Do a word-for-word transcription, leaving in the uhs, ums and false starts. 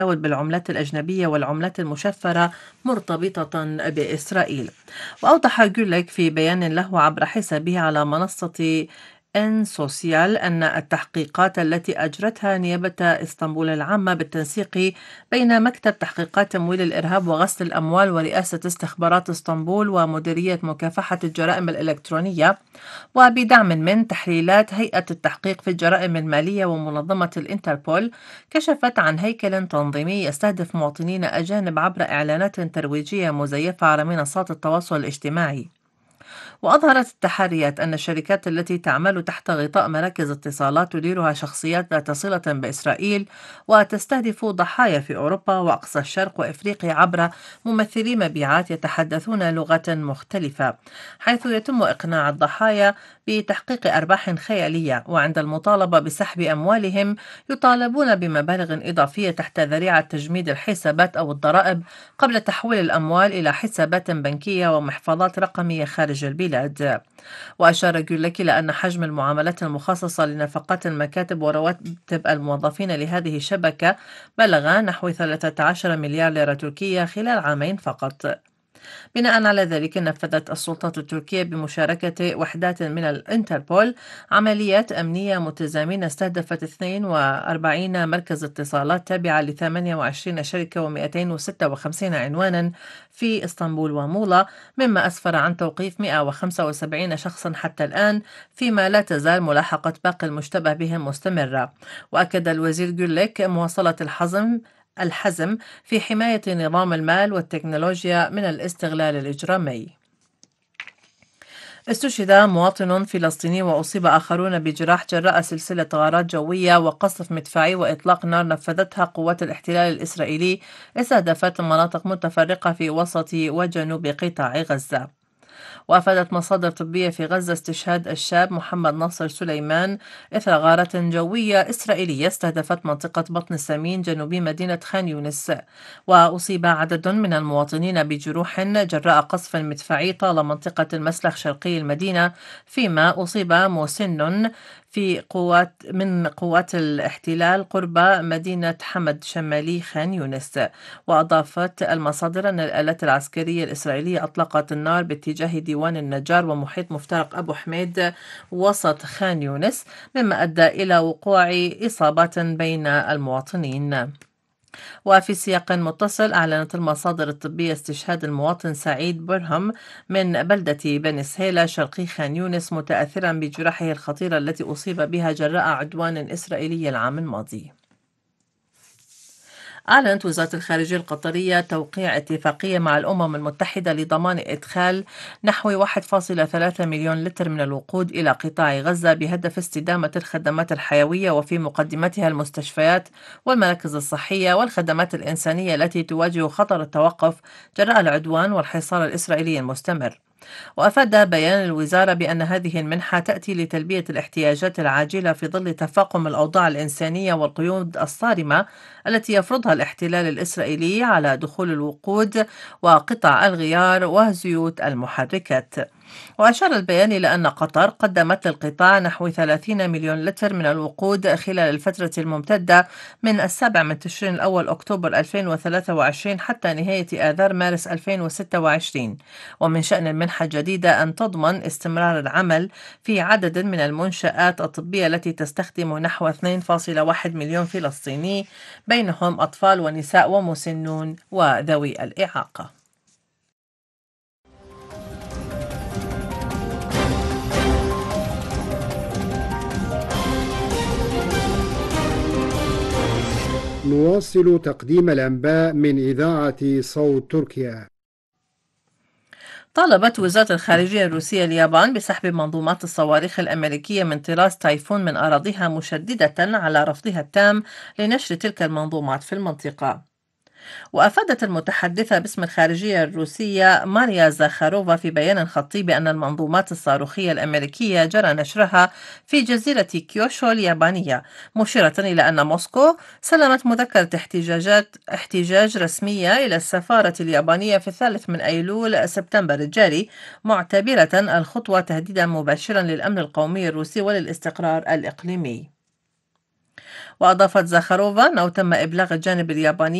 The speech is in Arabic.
بالعملات الأجنبية والعملات المشفرة مرتبطة بإسرائيل. وأوضح جولك في بيان له عبر حسابه على منصة إن سوسيال أن التحقيقات التي أجرتها نيابة إسطنبول العامة بالتنسيق بين مكتب تحقيقات تمويل الإرهاب وغسل الأموال ورئاسة استخبارات إسطنبول ومديرية مكافحة الجرائم الإلكترونية، وبدعم من تحليلات هيئة التحقيق في الجرائم المالية ومنظمة الإنتربول، كشفت عن هيكل تنظيمي يستهدف مواطنين أجانب عبر إعلانات ترويجية مزيفة على منصات التواصل الاجتماعي. وأظهرت التحريات أن الشركات التي تعمل تحت غطاء مراكز اتصالات تديرها شخصيات ذات صلة بإسرائيل، وتستهدف ضحايا في أوروبا وأقصى الشرق وإفريقيا عبر ممثلي مبيعات يتحدثون لغة مختلفة، حيث يتم إقناع الضحايا بتحقيق أرباح خيالية، وعند المطالبة بسحب أموالهم يطالبون بمبالغ إضافية تحت ذريعة تجميد الحسابات أو الضرائب قبل تحويل الأموال إلى حسابات بنكية ومحفظات رقمية خارج البلاد. وأشار جولك إلى أن حجم المعاملات المخصصة لنفقات المكاتب ورواتب الموظفين لهذه الشبكة بلغ نحو ثلاثة عشر مليار ليرة تركية خلال عامين فقط. بناء على ذلك، نفذت السلطات التركية بمشاركة وحدات من الإنتربول عمليات أمنية متزامنة استهدفت اثنين وأربعين مركز اتصالات تابعة ل ثمانية وعشرين شركة ومئتين وستة وخمسين عنوانا في اسطنبول ومولا، مما أسفر عن توقيف مئة وخمسة وسبعين شخصا حتى الآن، فيما لا تزال ملاحقة باقي المشتبه بهم مستمرة. وأكد الوزير جوليك مواصلة الحزم الحزم في حماية نظام المال والتكنولوجيا من الاستغلال الإجرامي. استشهد مواطن فلسطيني وأصيب آخرون بجراح جراء سلسلة غارات جوية وقصف مدفعي وإطلاق نار نفذتها قوات الاحتلال الإسرائيلي استهدفت مناطق متفرقة في وسط وجنوب قطاع غزة. وأفادت مصادر طبية في غزة استشهاد الشاب محمد ناصر سليمان إثر غارة جوية إسرائيلية استهدفت منطقة بطن سمين جنوب مدينة خان يونس. وأصيب عدد من المواطنين بجروح جراء قصف مدفعي طال منطقة المسلخ شرقي المدينة، فيما أصيب مسن في قوات من قوات الاحتلال قرب مدينة حمد شمالي خان يونس. وأضافت المصادر أن الآلات العسكرية الإسرائيلية أطلقت النار باتجاه ديوان النجار ومحيط مفترق أبو حميد وسط خان يونس، مما أدى إلى وقوع إصابات بين المواطنين. وفي سياق متصل، أعلنت المصادر الطبية استشهاد المواطن سعيد برهم من بلدة بني سهيلة شرقي خان يونس متأثرا بجراحه الخطيرة التي أصيب بها جراء عدوان إسرائيلي العام الماضي. أعلنت وزارة الخارجية القطرية توقيع اتفاقية مع الأمم المتحدة لضمان إدخال نحو واحد فاصلة ثلاثة مليون لتر من الوقود إلى قطاع غزة بهدف استدامة الخدمات الحيوية وفي مقدمتها المستشفيات والمراكز الصحية والخدمات الإنسانية التي تواجه خطر التوقف جراء العدوان والحصار الإسرائيلي المستمر. وأفاد بيان الوزارة بأن هذه المنحة تأتي لتلبية الاحتياجات العاجلة في ظل تفاقم الأوضاع الإنسانية والقيود الصارمة التي يفرضها الاحتلال الإسرائيلي على دخول الوقود وقطع الغيار والزيوت المحركات. وأشار البيان إلى أن قطر قدمت للقطاع نحو ثلاثين مليون لتر من الوقود خلال الفترة الممتدة من السابع من تشرين الأول أكتوبر ألفين وثلاثة وعشرين حتى نهاية آذار مارس ألفين وستة وعشرين. ومن شأن المنحة الجديدة أن تضمن استمرار العمل في عدد من المنشآت الطبية التي تستخدم نحو اثنين فاصلة واحد مليون فلسطيني، بينهم أطفال ونساء ومسنون وذوي الإعاقة. نواصل تقديم الأنباء من إذاعة صوت تركيا. طالبت وزارة الخارجية الروسية اليابان بسحب منظومات الصواريخ الأمريكية من طراز تايفون من أراضيها، مشددة على رفضها التام لنشر تلك المنظومات في المنطقة. وأفادت المتحدثة باسم الخارجية الروسية ماريا زاخاروفا في بيان خطي بأن المنظومات الصاروخية الأمريكية جرى نشرها في جزيرة كيوشو اليابانية، مشيرة إلى أن موسكو سلمت مذكرة احتجاجات احتجاج رسمية إلى السفارة اليابانية في الثالث من أيلول سبتمبر الجاري، معتبرة الخطوة تهديدا مباشرا للأمن القومي الروسي وللاستقرار الإقليمي. وأضافت زاخاروفا أنه تم إبلاغ الجانب الياباني